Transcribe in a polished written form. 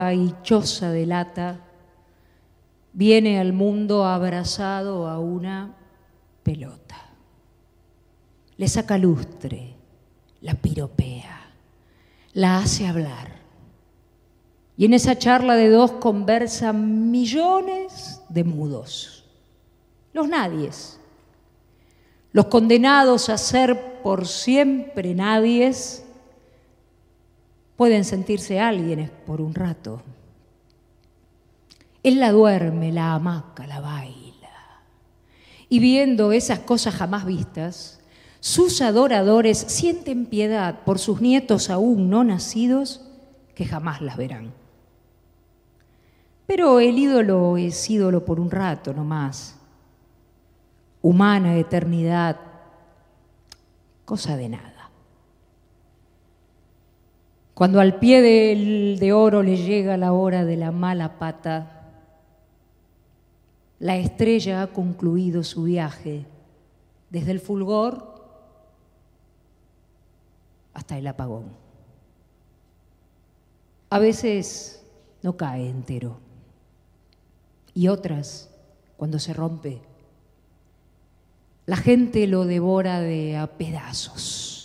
hinchosa de lata, viene al mundo abrazado a una pelota. Le saca lustre, la piropea, la hace hablar. Y en esa charla de dos conversan millones de mudos, los nadies, los condenados a ser por siempre nadies. Pueden sentirse alguienes por un rato. Él la duerme, la hamaca, la baila. Y viendo esas cosas jamás vistas, sus adoradores sienten piedad por sus nietos aún no nacidos que jamás las verán. Pero el ídolo es ídolo por un rato nomás. Humana eternidad, cosa de nada. Cuando al pie de oro le llega la hora de la mala pata, la estrella ha concluido su viaje desde el fulgor hasta el apagón. A veces no cae entero y otras, cuando se rompe, la gente lo devora de a pedazos.